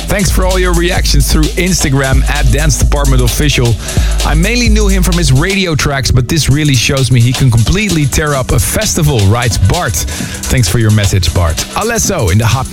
Thanks for all your reactions through Instagram at Dance Department Official. I mainly knew him from his radio tracks, but this really shows me he can completely tear up a festival, writes Bart. Thanks for your message, Bart. Alesso in the Hot